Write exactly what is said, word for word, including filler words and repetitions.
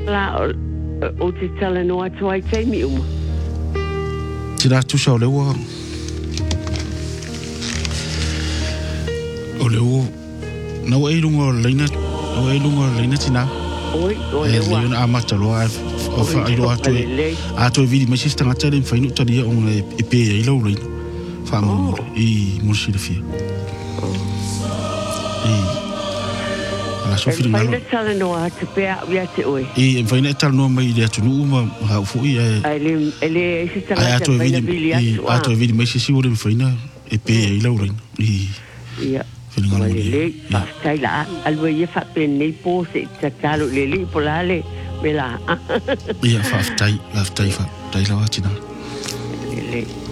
La o te tala no atu ai teimi uma. Tira tu sa o lewa. O lewa. Na wa ilunga leina, o ilunga leina tina. Oi, o lewa. Leona amata loa o fa ilo atu. Atu vidi mai sista ngata le fainu tali o e pe e lo leina. Fa mo i mo si le fia. E la sofri ngalo. Faina tala no atu pe a te oi. E faina tala no mai le atu no ma ha fu i e. Ele ele sista ngata. Atu vidi atu vidi mai sisi o le faina e pe e lo leina. E ia. Lele, pastai la, alwa ia fa penne po se tatalo lele polale bela. Ia fa tai, fa tai fa tai la watina. Lele.